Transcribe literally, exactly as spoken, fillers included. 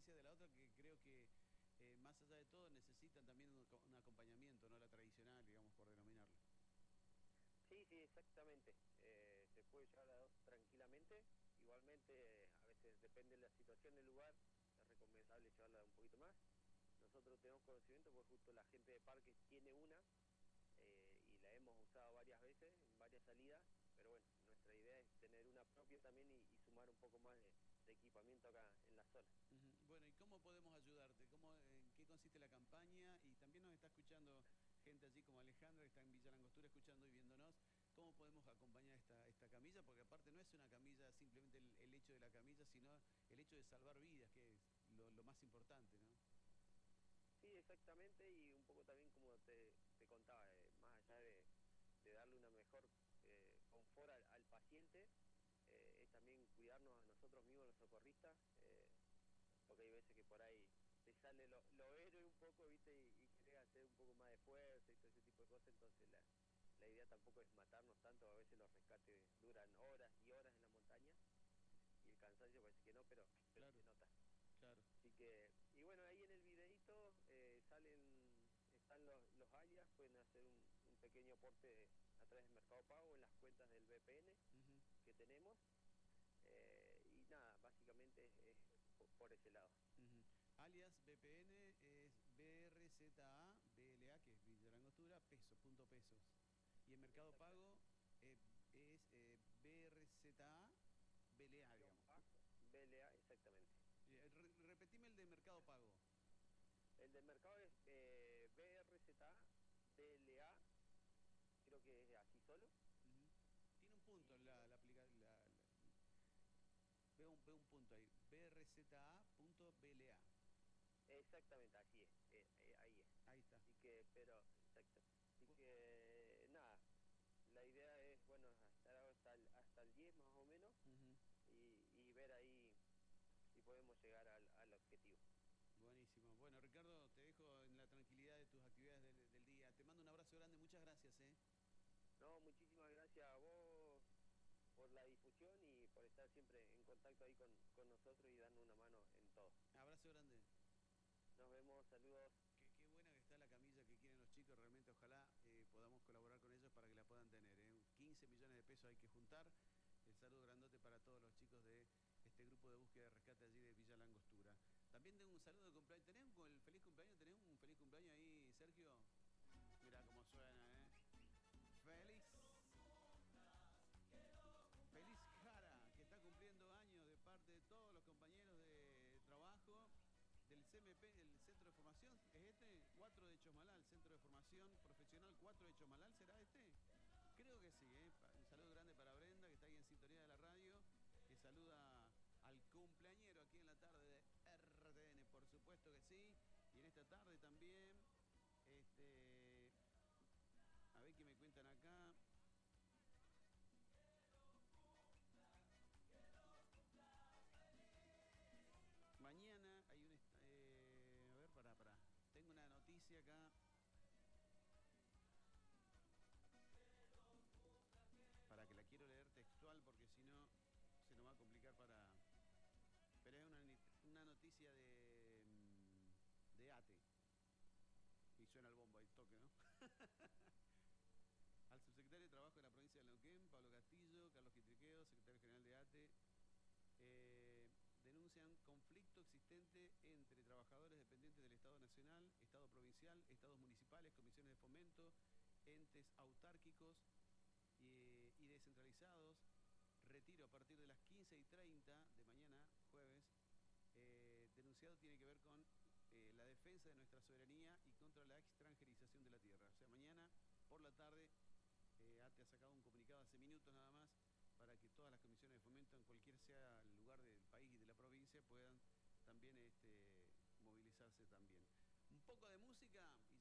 decía de la otra, que creo que eh, más allá de todo necesitan también un, un acompañamiento, no la tradicional, digamos, por denominarlo. Sí, sí, exactamente. Eh, se puede llevar a dos tranquilamente. Igualmente, eh, a veces depende de la situación del lugar, es recomendable llevarla un poquito más. Nosotros tenemos conocimiento porque justo la gente de parques tiene una eh, y la hemos usado varias veces en varias salidas, pero bueno, nuestra idea es tener una propia también y, y sumar un poco más de, de equipamiento acá en la zona. Uh-huh. Bueno, ¿y cómo podemos ayudarte? ¿Cómo, ¿En qué consiste la campaña? Y también nos está escuchando gente allí como Alejandra, que está en Villa Langostura escuchando y viéndonos. ¿Cómo podemos acompañar esta, esta camilla? Porque aparte no es una camilla simplemente el, el hecho de la camilla, sino el hecho de salvar vidas, que es lo, lo más importante, ¿no? Sí, exactamente, y un poco también como te, te contaba, eh, más allá de, de darle una mejor eh, confort al, al paciente, eh, es también cuidarnos a nosotros mismos, los socorristas, eh, porque hay veces que por ahí te sale lo, lo héroe un poco, ¿viste? Y, y querés hacer un poco más de fuerza y todo ese tipo de cosas, entonces la, la idea tampoco es matarnos tanto, a veces los rescates duran horas y horas en la montaña, y el cansancio parece que no, pero, pero Claro, se nota. claro. Así que, y bueno, ahí en el videito eh, salen, están los, los alias, pueden hacer un, un pequeño aporte a través del Mercado Pago en las cuentas del V P N Uh-huh. que tenemos. Eh, y nada, básicamente es, es por, por ese lado. Uh-huh. Alias V P N es B R Z A B L A, que es Villa Langostura, pesos, punto pesos. Y el Mercado Exactamente. Pago eh, es eh, B R Z A B L A, Guión digamos. bajo, B L A, exactamente. Eh, re- repetime el de Mercado Pago. El del mercado es eh, B R Z A B L A, creo que es así solo. Uh-huh. Tiene un punto Y la, bueno, la aplicación. La, la, veo, un, veo un punto ahí. B R Z A punto B L A. exactamente, así es, eh, eh, ahí es. Ahí está. Así que, pero, exacto. Así Bu- que, nada, la idea es, bueno, estar hasta el, hasta el diez más o menos uh-huh. y, y ver ahí si podemos llegar al, al objetivo. Buenísimo. Bueno, Ricardo, te dejo en la tranquilidad de tus actividades del, del día. Te mando un abrazo grande. Muchas gracias, ¿eh? No, muchísimas gracias a vos por la difusión y por estar siempre en contacto ahí con, con nosotros y darnos una mano en todo. Abrazo grande. Nos vemos, saludos. Qué, qué buena que está la camilla que quieren los chicos. Realmente ojalá eh, podamos colaborar con ellos para que la puedan tener. ¿eh? quince millones de pesos hay que juntar. El saludo grandote para todos los chicos de este grupo de búsqueda de rescate allí de Villa Langostura. También tengo un saludo de cumpleaños. ¿Tenés un, el feliz cumpleaños? ¿Tenés un feliz cumpleaños ahí, Sergio? Mirá cómo suena, ¿eh? Feliz. Feliz Jara, que está cumpliendo años de parte de todos los compañeros de trabajo del C M P, el Centro de Formación. ¿Es este? cuatro de Chomalal, Centro de Formación Profesional cuatro de Chomalal, ¿será este? Creo que sí, ¿eh? Un saludo grande para Brenda, que está ahí en sintonía de la radio, que saluda al cumpleañero aquí en la tarde de R T N, por supuesto que sí. Y en esta tarde también, este, a ver qué me cuentan acá. Mañana hay un... Eh, a ver, pará, pará. Tengo una noticia acá. Para que la quiero leer textual porque si no se nos va a complicar para... Pero es una, una noticia de... de ATE. Y suena el bombo ahí, toque, ¿no? Al subsecretario de Trabajo de la provincia de Neuquén, Pablo Castillo, Carlos Quitriqueo, secretario general de ATE, eh, denuncian conflicto existente entre trabajadores dependientes del Estado Nacional, Estado Provincial, Estados Municipales, comisiones de fomento, entes autárquicos y, y descentralizados. Retiro a partir de las quince y treinta de mañana, jueves. Eh, denunciado tiene que ver con eh, la defensa de nuestra soberanía y contra la extranjerización de la tierra. O sea, mañana por la tarde, eh, ATE ha sacado un comunicado hace minutos nada más para que todas las comisiones de fomento, en cualquier sea el lugar del país y de la provincia, puedan también este, movilizarse también. Un poco de música y